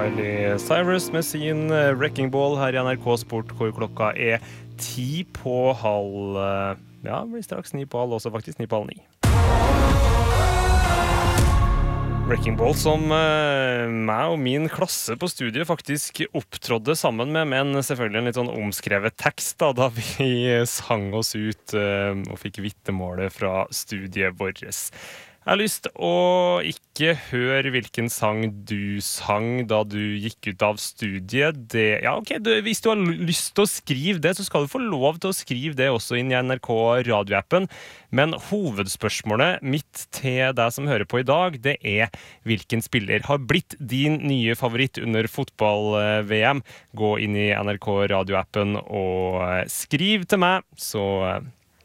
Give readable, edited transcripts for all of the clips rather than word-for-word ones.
Miley Cyrus med sin Wrecking Ball her I NRK Sport, hvor klokka 10:30. Ja, det blir straks 9:30, også faktisk 9:30. Wrecking Ball som meg og min klasse på studiet faktisk opptrådde sammen med, men selvfølgelig en litt sånn omskrevet tekst da vi sang oss ut og fikk vitnemålet fra studiet vårt. Jeg har lyst å ikke høre hvilken sang du sang da du gikk ut av studiet. Hvis du har lyst til å skrive det, så skal du få lov til å skrive det også inn I NRK radioappen. Men hovedspørsmålet mitt til deg som hører på I dag, det hvilken spiller har blitt din nye favoritt under fotball-VM. Gå inn I NRK radioappen og skriv til meg, så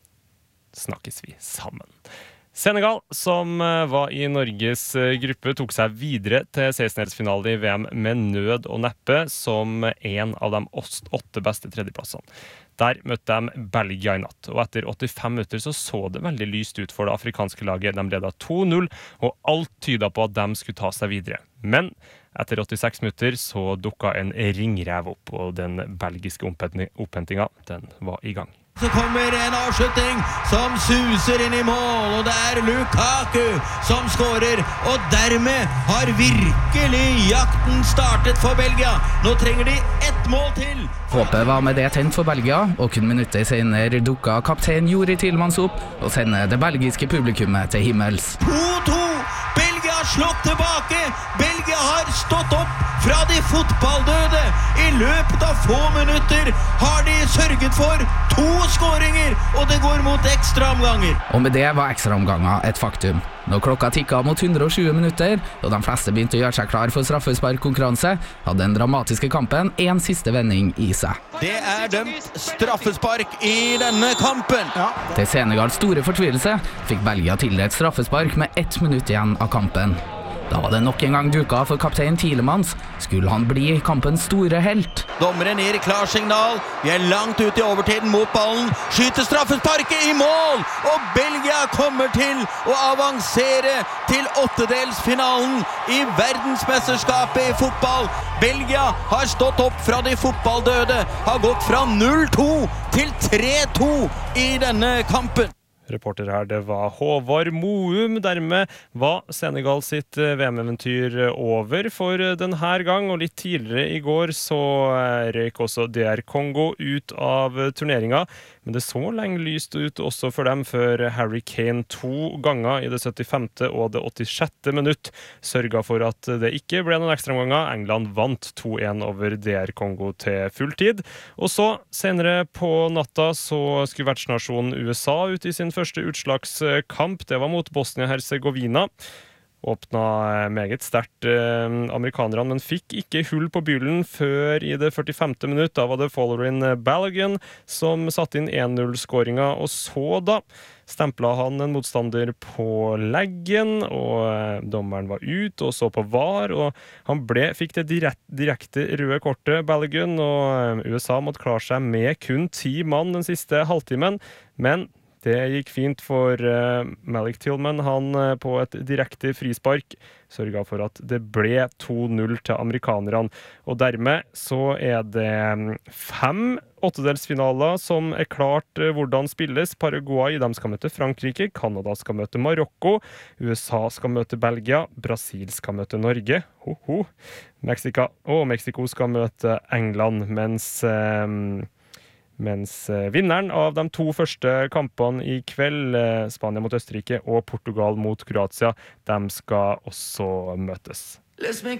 snakkes vi sammen. Senegal, som var I Norges gruppe, tok seg videre til 16-delsfinale I VM med nød og neppe som en av de 8 beste tredjeplassene. Der møtte de Belgia I natt, og etter 85 minutter så det veldig lyst ut for det afrikanske laget. De ledet 2-0, og alt tydet på at de skulle ta seg videre. Men etter 86 minutter så dukket en ringrev opp, og den belgiske opphentinga, den var I gang. Så kommer en avslutning som suser inn I mål, og det Lukaku som skårer, og dermed har virkelig jakten startet for Belgia. Nå trenger de 1 mål til. Håpet var med det tent for Belgia, og kun minutter senere dukket kaptein Juri Tilmans opp og sender det belgiske publikummet til himmels. 2-2! Belgia har slått tilbake! Belgia har stått opp fra de fotballdøde. I løpet av få minutter har de sørget for 2 skåringer, og det går mot ekstraomganger. Og med det var ekstraomganger et faktum. Når klokka tikket mot 120 minutter, og de fleste begynte å gjøre seg klar for straffesparkkonkurranse, hadde den dramatiske kampen en siste vending I seg. Det dømt straffespark I denne kampen. Ja. Til Senegals store fortvilelse fikk Belgia tildelt straffespark med 1 minutt igjen av kampen. Da var det nok en gang duka for kaptein Tielemans. Skulle han bli kampens store helt? Dommeren gir klarsignal. Vi langt ut I overtiden mot ballen. Skyter straffesparket I mål! Og Belgia kommer til å avansere til 8-delsfinalen I verdensmesterskapet I fotball. Belgia har stått opp fra de fotballdøde. Har gått fra 0-2 til 3-2 I denne kampen. Reporter her, det var Håvard Moum. Dermed var Senegal sitt VM-eventyr over for denne gang, og litt tidligere I går så røyk også DR Kongo ut av turneringa. Men det så lenge lyst ut også for dem før Harry Kane 2 ganger I det 75. og det 86. minutt sørget for at det ikke ble noen ekstraomganger. England vant 2-1 over DR Kongo til fulltid. Og så, senere på natta, så skulle vertsnasjonen USA ut I sin første utslagskamp. Det var mot Bosnia-Herzegovina. Åpna meget sterkt amerikanerne, men fikk ikke hull på byllen før I det 45. minutt. Da var det Follerin Balogun som satte inn 1-0-skåringa, og så da stemplet han en motstander på leggen, og dommeren var ut og så på VAR, og han fikk det direkte røde kortet, Balogun, og USA måtte klare seg med kun 10 mann den siste halvtimen, men det gikk fint for Malik Tillman. Han på et direkte frispark sørget for at det ble 2-0 til amerikanerne. Og dermed så det 5 8-delsfinaler som klart hvordan spilles. Paraguay, de skal møte Frankrike, Kanada skal møte Marokko, USA skal møte Belgia, Brasil skal møte Norge, Mexico skal møte England, mens vinneren av de 2 første kampene I kveld, Spania mot Østerrike og Portugal mot Kroatia, de skal også møtes. Let's make